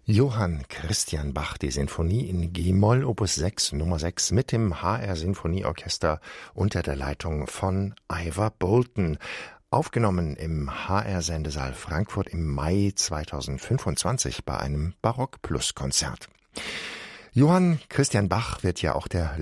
Johann Christian Bach, die Sinfonie in G-Moll, Opus 6, Nummer 6, mit dem HR Sinfonieorchester unter der Leitung von Ivor Boulton. Aufgenommen im HR-Sendesaal Frankfurt im Mai 2025 bei einem Barock-Plus-Konzert. Johann Christian Bach wird ja auch der